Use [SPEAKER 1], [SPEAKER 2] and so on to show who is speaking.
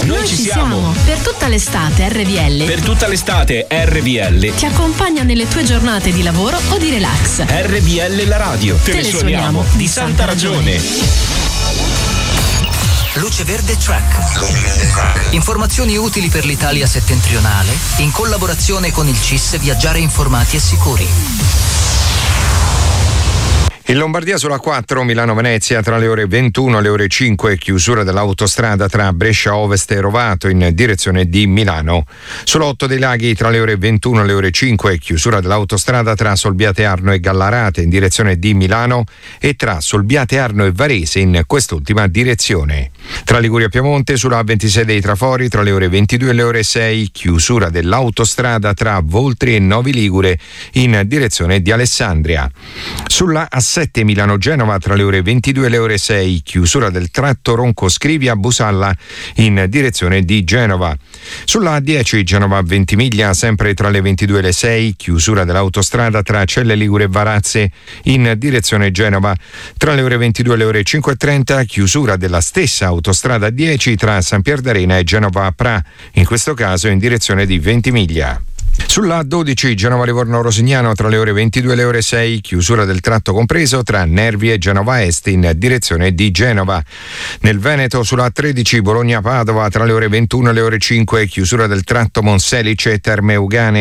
[SPEAKER 1] Noi ci siamo.
[SPEAKER 2] Per tutta l'estate RVL.
[SPEAKER 1] Per tutta l'estate RVL
[SPEAKER 2] Ti accompagna nelle tue giornate di lavoro o di relax.
[SPEAKER 1] RVL la radio. Te ne suoniamo di santa ragione.
[SPEAKER 3] Luce Verde Track. Informazioni utili per l'Italia settentrionale in collaborazione con il CIS Viaggiare informati e sicuri.
[SPEAKER 4] In Lombardia sulla 4 Milano-Venezia tra le ore 21 e le ore 5 chiusura dell'autostrada tra Brescia Ovest e Rovato in direzione di Milano. Sulla 8 dei Laghi tra le ore 21 e le ore 5 chiusura dell'autostrada tra Solbiate Arno e Gallarate in direzione di Milano e tra Solbiate Arno e Varese in quest'ultima direzione. Tra Liguria e Piemonte sulla 26 dei Trafori tra le ore 22 e le ore 6 chiusura dell'autostrada tra Voltri e Novi Ligure in direzione di Alessandria. Sulla A7 Milano-Genova tra le ore 22 e le ore 6 chiusura del tratto Ronco-Scrivia-Busalla in direzione di Genova. Sulla A10 Genova-Ventimiglia sempre tra le 22 e le 6 chiusura dell'autostrada tra Celle Ligure e Varazze in direzione Genova. Tra le ore 22 e le ore 5:30 chiusura della stessa autostrada 10 tra San Pierdarena e Genova-Pra, in questo caso in direzione di Ventimiglia. Sulla A12 Genova-Livorno-Rosignano tra le ore 22 e le ore 6 chiusura del tratto compreso tra Nervi e Genova Est in direzione di Genova. Nel Veneto sulla A13 Bologna-Padova tra le ore 21 e le ore 5 chiusura del tratto Monselice e Terme Euganee